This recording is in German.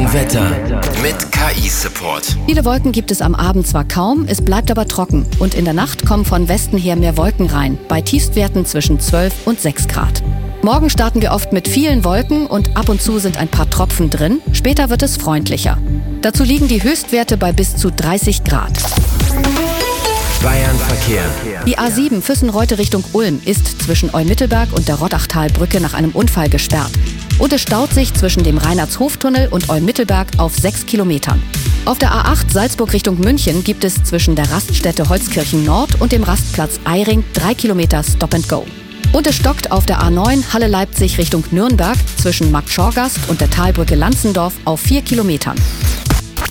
Wetter mit KI-Support. Viele Wolken gibt es am Abend zwar kaum, es bleibt aber trocken. Und in der Nacht kommen von Westen her mehr Wolken rein, bei Tiefstwerten zwischen 12 und 6 Grad. Morgen starten wir oft mit vielen Wolken und ab und zu sind ein paar Tropfen drin. Später wird es freundlicher. Dazu liegen die Höchstwerte bei bis zu 30 Grad. Bayern Verkehr. Die A7 Füssen-Reute Richtung Ulm ist zwischen Eumittelberg und der Rottachtalbrücke nach einem Unfall gesperrt. Und es staut sich zwischen dem Reinhardshoftunnel und Eumittelberg auf 6 Kilometern. Auf der A8 Salzburg Richtung München gibt es zwischen der Raststätte Holzkirchen Nord und dem Rastplatz Eiring 3 Kilometer Stop and Go. Und es stockt auf der A9 Halle-Leipzig Richtung Nürnberg zwischen Marktschorgast und der Talbrücke Lanzendorf auf 4 Kilometern.